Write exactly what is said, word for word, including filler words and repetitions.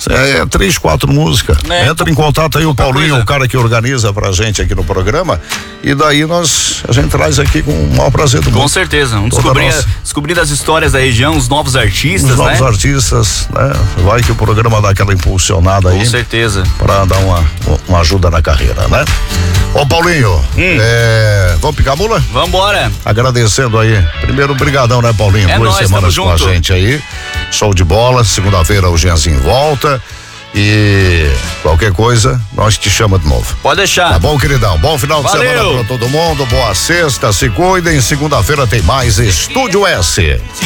É, é três, quatro músicas. É, Entra em contato aí o Paulinho, coisa. o cara que organiza pra gente aqui no programa. E daí nós, a gente traz aqui com o maior prazer do mundo. Com certeza. Vamos Toda descobrir, nossa- descobrir as histórias da região, os novos artistas, Os novos né? artistas, né? Vai que o programa dá aquela impulsionada aí. Com certeza. Pra dar uma, uma ajuda na carreira, né? Ô Paulinho, Hum. é, vamos picar a mula? Vambora. Agradecendo aí. Primeiro, brigadão, né, Paulinho? É Duas nóis, semanas tamo com a junto. gente aí. Show de bola. Segunda-feira o Genzinho volta. E qualquer coisa, nós te chamamos de novo. Pode deixar. Tá bom, queridão? Bom final de Valeu. semana pra todo mundo. Boa sexta. Se cuidem. Segunda-feira tem mais Estúdio S.